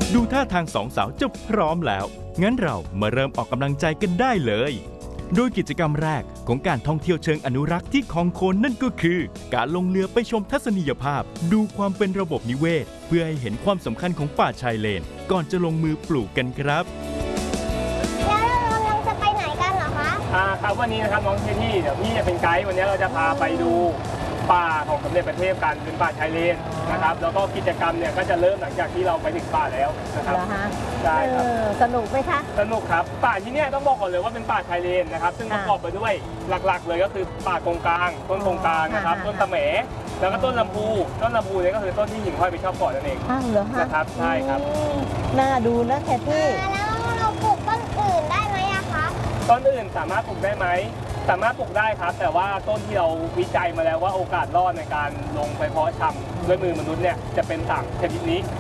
ดูท่าทางสองสาวจะพร้อมแล้ว งั้นเรามาเริ่มออกกำลังใจกันได้เลย โดยกิจกรรมแรกของการท่องเที่ยวเชิงอนุรักษ์ที่คลองโคนนั่นก็คือ การลงเรือไปชมทัศนียภาพ ดูความเป็นระบบนิเวศ เพื่อให้เห็นความสำคัญของป่าชายเลน ก่อนจะลงมือปลูกกันครับแล้วเรากำลังจะไปไหนกันเหรอคะครับวันนี้นะครับน้องเทที่เดี๋ยวพี่จะเป็นไกด์วันนี้เราจะพาไปดูป่าของสมเด็จพระเทพกันเป็นป่าชายเลนนะครับแล้วก็กิจกรรมเนี่ยก็จะเริ่มหลังจากที่เราไปถึงป่าแล้วนะครับเหรอฮะใช่ครับสนุกไหมคะสนุกครับป่าที่เนี่ยต้องบอกก่อนเลยว่าเป็นป่าชายเลนนะครับซึ่งประกอบไปด้วยหลักๆ เลยก็คือป่ากงกลางต้นกงกลางนะครับต้นตะแหมแล้วก็ต้นลำพูเนี่ยก็คือต้นที่หิ่งห้อยไปชอบเกาะนั่นเองอ้าวเหรอฮะนะครับใช่ครับน่าดูนะแคที่แล้วเราปลูกต้นอื่นได้ไหมอะคะต้นอื่นสามารถปลูกได้ไหมสามารถปลูกได้ครับแต่ว่าต้นที่เราวิจัยมาแล้วว่าโอกาสรอดในการลงไปเพาะชำด้วยมือมนุษย์เนี่ยจะเป็น3ชนิดนี้